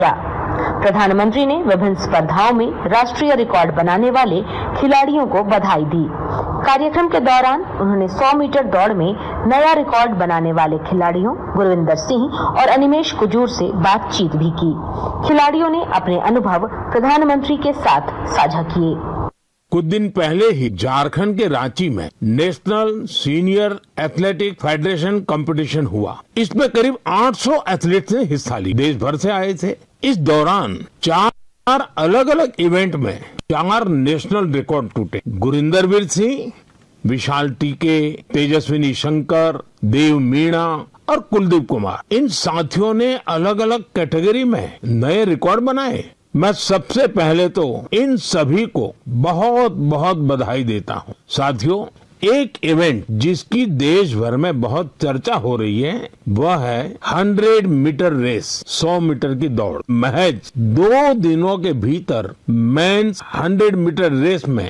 प्रधानमंत्री ने विभिन्न स्पर्धाओं में राष्ट्रीय रिकॉर्ड बनाने वाले खिलाड़ियों को बधाई दी। कार्यक्रम के दौरान उन्होंने 100 मीटर दौड़ में नया रिकॉर्ड बनाने वाले खिलाड़ियों गुरविंदर सिंह और अनिमेश कुजूर से बातचीत भी की। खिलाड़ियों ने अपने अनुभव प्रधानमंत्री के साथ साझा किए। कुछ दिन पहले ही झारखंड के रांची में national senior athletic federation competition हुआ। इसमें करीब 800 एथलीट्स ने हिस्सा लिया। देश भर से आए थे। इस दौरान 4 अलग अलग इवेंट में 4 नेशनल रिकॉर्ड टूटे। गुरिंदरवीर सिंह, विशाल टीके, तेजस्विनी शंकर, देव मीणा और कुलदीप कुमार, इन साथियों ने अलग अलग कैटेगरी में नए रिकॉर्ड बनाए। मैं सबसे पहले तो इन सभी को बहुत बहुत बधाई देता हूँ। साथियों, एक इवेंट जिसकी देश भर में बहुत चर्चा हो रही है वह है 100 मीटर रेस, 100 मीटर की दौड़। महज 2 दिनों के भीतर मेंस 100 मीटर रेस में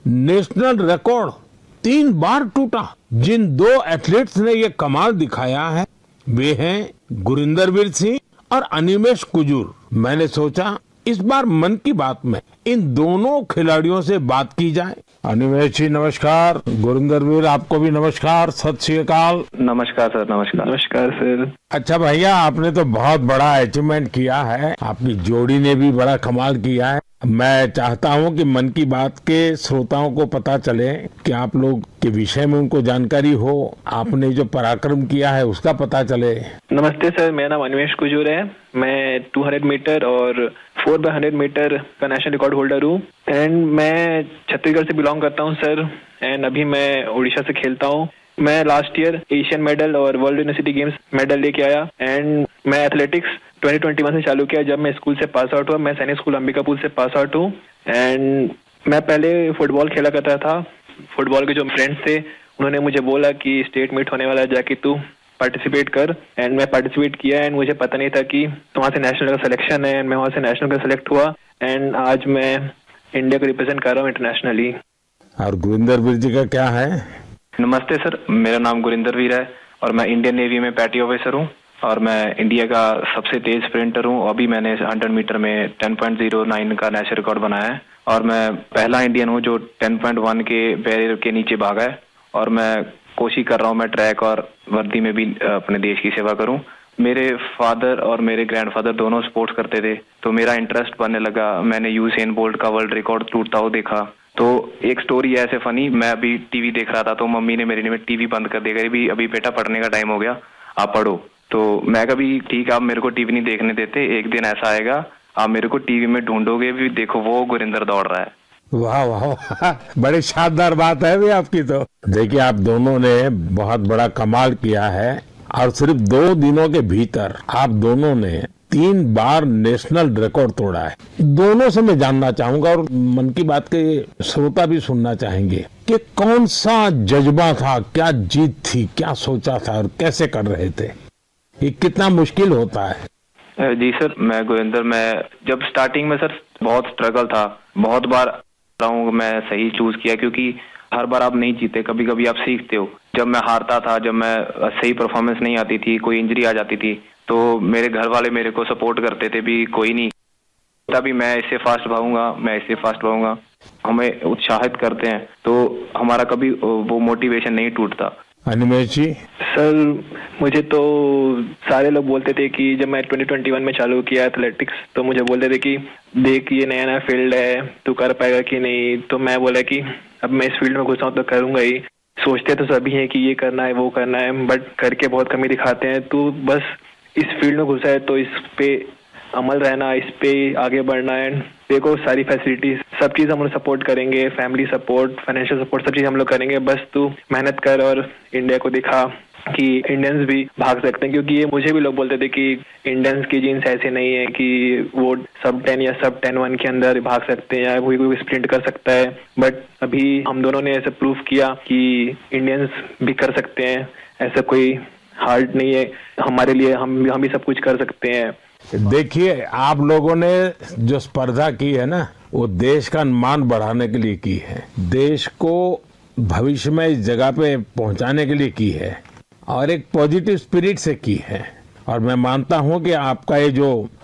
नेशनल रिकॉर्ड 3 बार टूटा। जिन 2 एथलीट्स ने ये कमाल दिखाया है वे हैं गुरिंदरवीर सिंह और अनिमेश कुजूर। मैंने सोचा इस बार मन की बात में इन दोनों खिलाड़ियों से बात की जाए। अनिमेश जी नमस्कार, गुरिंदरवीर आपको भी नमस्कार, सत श्री अकाल। नमस्कार सर। नमस्कार सर। अच्छा भैया, आपने तो बहुत बड़ा अचीवमेंट किया है, आपकी जोड़ी ने भी बड़ा कमाल किया है। मैं चाहता हूं कि मन की बात के श्रोताओं को पता चले कि आप लोग के विषय में उनको जानकारी हो, आपने जो पराक्रम किया है उसका पता चले। नमस्ते सर, मेरा नाम अनिमेश कुजूर है। मैं 200 मीटर और 4x100 मीटर का नेशनल रिकॉर्ड होल्डर हूँ एंड मैं छत्तीसगढ़ से बिलोंग करता हूँ सर। एंड अभी मैं उड़ीसा से खेलता हूँ। मैं लास्ट ईयर एशियन मेडल और वर्ल्ड यूनिवर्सिटी गेम्स मेडल लेके आया एंड मैं एथलेटिक्स 2021 से चालू किया जब मैं स्कूल से पास आउट हुआ। मैं सैनिक स्कूल अंबिकापुर से पास आउट हूँ एंड मैं पहले फुटबॉल खेला करता था। फुटबॉल के जो फ्रेंड्स थे उन्होंने मुझे बोला कि स्टेट मीट होने वाला है, जाके तू पार्टिसिपेट कर। एंड मैं पार्टिसिपेट किया एंड मुझे पता नहीं था कि वहाँ से नेशनल का सिलेक्शन है एंड मैं वहाँ से नेशनल का सिलेक्ट हुआ एंड आज मैं इंडिया को रिप्रेजेंट कर रहा हूँ इंटरनेशनली। और गुरिंदरवीर जी का क्या है? नमस्ते सर, मेरा नाम गुरिंदरवीर है और मैं इंडियन नेवी में पैटी ऑफिसर हूँ और मैं इंडिया का सबसे तेज स्प्रिंटर हूँ। अभी मैंने 100 मीटर में 10.09 का नेशनल रिकॉर्ड बनाया है और मैं पहला इंडियन हूँ जो 10.1 के बैरियर के नीचे भागा है और मैं कोशिश कर रहा हूँ मैं ट्रैक और वर्दी में भी अपने देश की सेवा करूँ। मेरे फादर और मेरे ग्रैंडफादर दोनों स्पोर्ट्स करते थे तो मेरा इंटरेस्ट बनने लगा। मैंने यूसेन बोल्ट का वर्ल्ड रिकॉर्ड टूटता हुआ देखा। तो एक स्टोरी है ऐसे फनी, मैं अभी टीवी देख रहा था तो मम्मी ने मेरे लिए टीवी बंद कर दिया, भी अभी बेटा पढ़ने का टाइम हो गया, आप पढ़ो। तो मैं कभी ठीक आप मेरे को टीवी नहीं देखने देते, एक दिन ऐसा आएगा आप मेरे को टीवी में ढूंढोगे भी, देखो वो गुरिंदर दौड़ रहा है। वाह वाह, बड़ी शानदार बात है भी आपकी। तो देखिए, आप दोनों ने बहुत बड़ा कमाल किया है और सिर्फ 2 दिनों के भीतर आप दोनों ने 3 बार नेशनल रिकॉर्ड तोड़ा है। दोनों से मैं जानना चाहूंगा और मन की बात के श्रोता भी सुनना चाहेंगे कि कौन सा जज्बा था, क्या जीत थी, क्या सोचा था और कैसे कर रहे थे? ये कितना मुश्किल होता है? जी सर, मैं गुरिंदर, मैं जब स्टार्टिंग में सर बहुत स्ट्रगल था, बहुत बार मैं सही चूज किया क्योंकि हर बार आप नहीं जीते, कभी कभी आप सीखते हो। जब मैं हारता था, जब मैं सही परफॉर्मेंस नहीं आती थी, कोई इंजरी आ जाती थी तो मेरे घर वाले मेरे को सपोर्ट करते थे भी, कोई नहीं तभी मैं इससे फास्ट भागूंगा, मैं इससे फास्ट भागूंगा, हमें उत्साहित करते हैं तो हमारा कभी वो मोटिवेशन नहीं टूटता। अनिमेश जी? सर मुझे तो सारे लोग बोलते थे कि जब मैं 2021 में चालू किया एथलेटिक्स तो मुझे बोलते थे कि देख ये नया नया फील्ड है, तू कर पाएगा कि नहीं। तो मैं बोला कि अब मैं इस फील्ड में घुसा हूँ तो करूंगा ही। सोचते तो सभी हैं कि ये करना है वो करना है, बट करके बहुत कमी दिखाते हैं। तू बस इस फील्ड में घुसा है तो इस पे अमल रहना, इस पे आगे बढ़ना है। देखो सारी फैसिलिटीज सब चीज हम लोग सपोर्ट करेंगे, फैमिली सपोर्ट, फाइनेंशियल सपोर्ट, सब चीज हम लोग करेंगे। बस तू मेहनत कर और इंडिया को दिखा कि इंडियंस भी भाग सकते हैं। क्योंकि ये मुझे भी लोग बोलते थे कि इंडियंस की जीन्स ऐसे नहीं है कि वो सब 10 या सब 10-1 के अंदर भाग सकते हैं या कोई स्प्रिंट कर सकता है। बट अभी हम दोनों ने ऐसे प्रूफ किया कि इंडियंस भी कर सकते हैं, ऐसा कोई हार्ड नहीं है हमारे लिए, हम भी सब कुछ कर सकते हैं। देखिए, आप लोगों ने जो स्पर्धा की है ना, वो देश का मान बढ़ाने के लिए की है, देश को भविष्य में इस जगह पे पहुंचाने के लिए की है और एक पॉजिटिव स्पिरिट से की है। और मैं मानता हूं कि आपका ये जो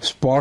स्पोर्ट्स